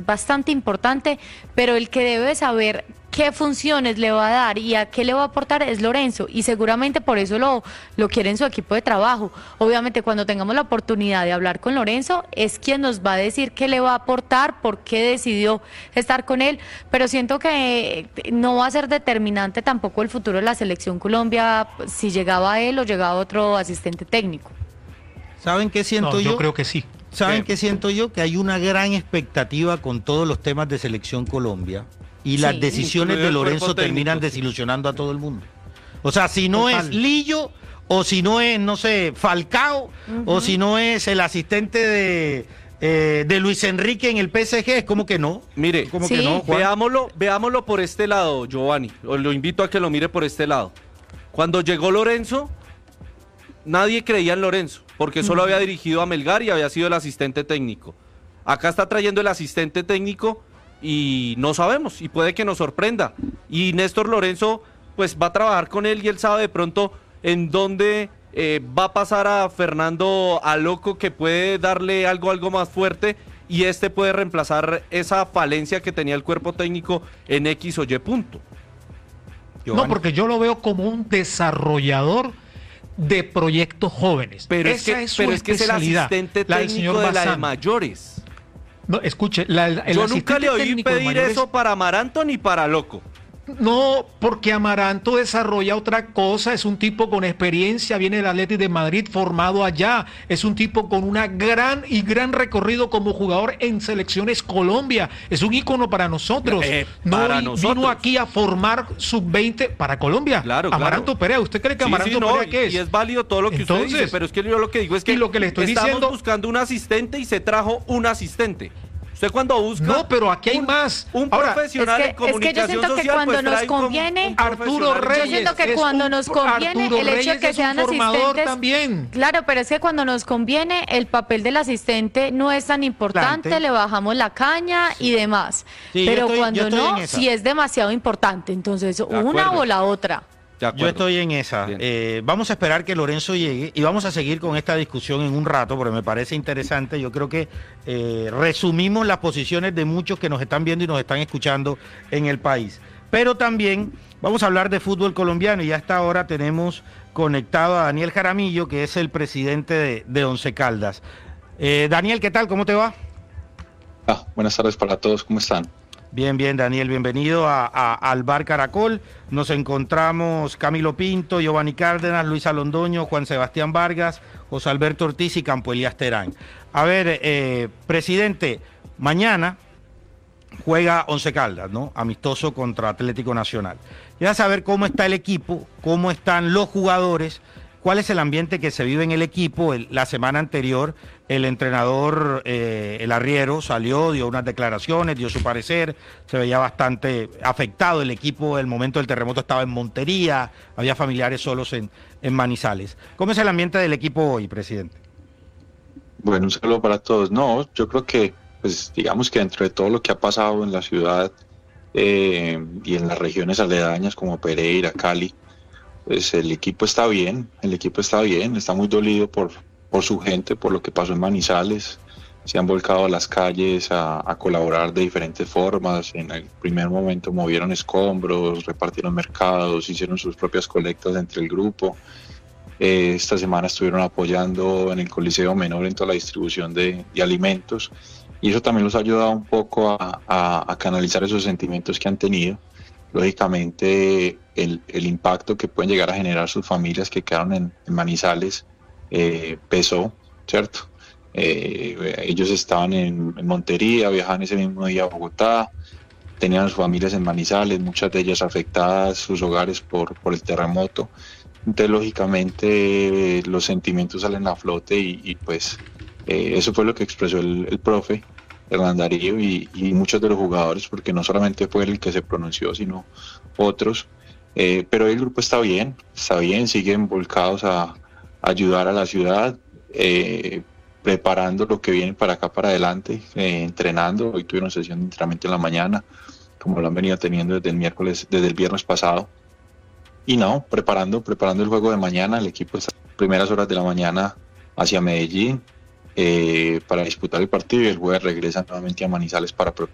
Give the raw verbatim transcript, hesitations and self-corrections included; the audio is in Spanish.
bastante importante, pero el que debe saber qué funciones le va a dar y a qué le va a aportar es Lorenzo, y seguramente por eso lo, lo quiere en su equipo de trabajo. Obviamente cuando tengamos la oportunidad de hablar con Lorenzo es quien nos va a decir qué le va a aportar, por qué decidió estar con él, pero siento que no va a ser determinante tampoco el futuro de la selección Colombia si llegaba él o llegaba otro asistente técnico. ¿Saben qué siento no, yo? Yo creo que sí. ¿Saben sí. qué siento yo? Que hay una gran expectativa con todos los temas de selección Colombia. Y sí, las decisiones de Lorenzo terminan desilusionando a todo el mundo. O sea, si no Total. es Lillo, o si no es, no sé, Falcao, uh-huh. o si no es el asistente de, eh, de Luis Enrique en el P S G, es como que no. Mire, como ¿sí? que no, veámoslo, veámoslo por este lado, Giovanni. Lo invito a que lo mire por este lado. Cuando llegó Lorenzo, nadie creía en Lorenzo, porque solo uh-huh. había dirigido a Melgar y había sido el asistente técnico. Acá está trayendo el asistente técnico y no sabemos, y puede que nos sorprenda, y Néstor Lorenzo pues va a trabajar con él y él sabe de pronto en dónde eh, va a pasar a Fernando Aloco, que puede darle algo, algo más fuerte, y este puede reemplazar esa falencia que tenía el cuerpo técnico en X o Y punto. No, porque yo lo veo como un desarrollador de proyectos jóvenes. Pero Esa es que es, pero su es, que es el asistente la técnico de la de mayores. No, escuche, la, el yo nunca le oí pedir mayores, eso para Amaranto ni para Loco. No, porque Amaranto desarrolla otra cosa, es un tipo con experiencia, viene del Atlético de Madrid, formado allá, es un tipo con una gran y gran recorrido como jugador en Selecciones Colombia, es un ícono para nosotros. Eh, no para vino nosotros. aquí a formar sub veinte para Colombia. Claro, Amaranto claro. Perea, ¿usted cree que sí, Amaranto sí, no, Perea qué es? Y es válido todo lo que Entonces, usted dice, pero es que yo lo que digo es que, lo que le estoy estamos diciendo, buscando un asistente y se trajo un asistente. Usted cuando busca no, pero aquí hay un, más. Un Ahora, profesional es que, en comunicación es que yo siento social, que cuando pues nos trae conviene, Arturo Reyes, yo siento que cuando un, nos conviene Arturo el hecho Reyes de que sean asistentes también. Claro, pero es que cuando nos conviene el papel del asistente no es tan importante, Plante. le bajamos la caña sí. y demás. Sí, pero estoy, cuando no, sí es demasiado importante. Entonces, una o la otra. Yo estoy en esa. Eh, vamos a esperar que Lorenzo llegue y vamos a seguir con esta discusión en un rato porque me parece interesante. Yo creo que eh, resumimos las posiciones de muchos que nos están viendo y nos están escuchando en el país. Pero también vamos a hablar de fútbol colombiano y a esta hora tenemos conectado a Daniel Jaramillo, que es el presidente de, de Once Caldas. Eh, Daniel, ¿qué tal? ¿Cómo te va? Ah, buenas tardes para todos, ¿cómo están? Bien, bien, Daniel, bienvenido a, a, al Bar Caracol. Nos encontramos Camilo Pinto, Giovanni Cárdenas, Luisa Londoño, Juan Sebastián Vargas, José Alberto Ortiz y Campo Elías Terán. A ver, eh, presidente, mañana juega Once Caldas, ¿no? Amistoso contra Atlético Nacional. Ya saber cómo está el equipo, cómo están los jugadores, cuál es el ambiente que se vive en el equipo. El, la semana anterior el entrenador, eh, el arriero, salió, dio unas declaraciones, dio su parecer, se veía bastante afectado el equipo. El momento del terremoto estaba en Montería, había familiares solos en, en Manizales. ¿Cómo es el ambiente del equipo hoy, presidente? Bueno, un saludo para todos. No, yo creo que, pues digamos que dentro de todo lo que ha pasado en la ciudad eh, y en las regiones aledañas como Pereira, Cali, pues el equipo está bien, el equipo está bien, está muy dolido por, por su gente, por lo que pasó en Manizales. Se han volcado a las calles a, a colaborar de diferentes formas. En el primer momento movieron escombros, repartieron mercados, hicieron sus propias colectas entre el grupo. Eh, esta semana estuvieron apoyando en el Coliseo Menor en toda la distribución de, de alimentos, y eso también los ha ayudado un poco a, a, a canalizar esos sentimientos que han tenido. Lógicamente el, el impacto que pueden llegar a generar sus familias que quedaron en, en Manizales eh, pesó, ¿cierto? Eh, ellos estaban en, en Montería, viajaban ese mismo día a Bogotá, tenían sus familias en Manizales, muchas de ellas afectadas, sus hogares por, por el terremoto. Entonces lógicamente los sentimientos salen a flote y, y pues eh, eso fue lo que expresó el, el profe Hernán Darío y, y muchos de los jugadores, porque no solamente fue el que se pronunció, sino otros. Eh, pero el grupo está bien, está bien, siguen volcados a, a ayudar a la ciudad, eh, preparando lo que viene para acá, para adelante, eh, entrenando. Hoy tuvieron sesión de entrenamiento en la mañana, como lo han venido teniendo desde el miércoles, desde el viernes pasado. Y no, preparando, preparando el juego de mañana. El equipo está primeras horas de la mañana hacia Medellín eh, para disputar el partido, y el jueves regresan nuevamente a Manizales para preparar